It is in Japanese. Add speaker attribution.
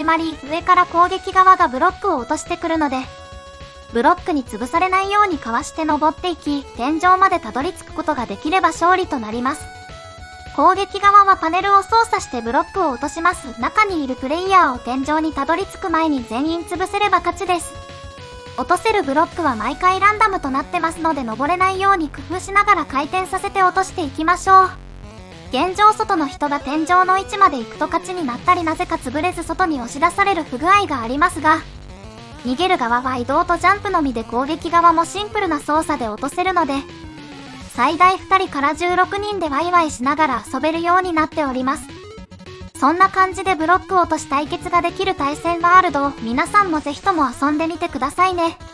Speaker 1: まり、上から攻撃側がブロックを落としてくるので、ブロックに潰されないようにかわして登っていき、天井までたどり着くことができれば勝利となります。攻撃側はパネルを操作してブロックを落とします。中にいるプレイヤーを天井にたどり着く前に全員潰せれば勝ちです。落とせるブロックは毎回ランダムとなってますので、登れないように工夫しながら回転させて落としていきましょう。現状外の人が天井の位置まで行くと勝ちになったり、なぜか潰れず外に押し出される不具合がありますが、逃げる側は移動とジャンプのみで、攻撃側もシンプルな操作で落とせるので、最大2人から16人でワイワイしながら遊べるようになっております。そんな感じでブロック落とし対決ができる対戦ワールドを皆さんもぜひとも遊んでみてくださいね。